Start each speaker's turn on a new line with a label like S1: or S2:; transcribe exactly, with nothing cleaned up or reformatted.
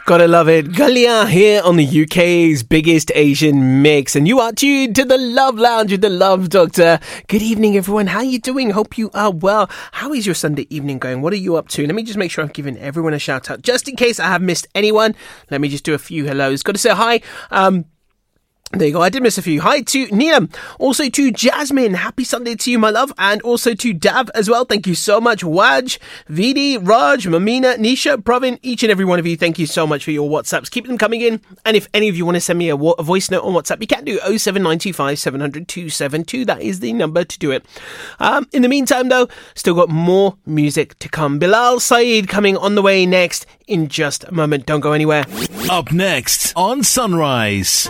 S1: Gotta love it. Galia here on the U K's biggest Asian mix. And you are tuned to the Love Lounge with the Love Doctor. Good evening, everyone. How are you doing? Hope you are well. How is your Sunday evening going? What are you up to? Let me just make sure I've given everyone a shout out. Just in case I have missed anyone, let me just do a few hellos. Got to say hi. Um... There you go. I did miss a few. Hi to Neelam. Also to Jasmine. Happy Sunday to you, my love. And also to Dav as well. Thank you so much. Waj, Vidi, Raj, Mamina, Nisha, Pravin, each and every one of you. Thank you so much for your WhatsApps. Keep them coming in. And if any of you want to send me a, a voice note on WhatsApp, you can do oh seven nine two five seven zero zero two seven two. That is the number to do it. Um, in the meantime, though, still got more music to come. Bilal Saeed coming on the way next in just a moment. Don't go anywhere.
S2: Up next on Sunrise.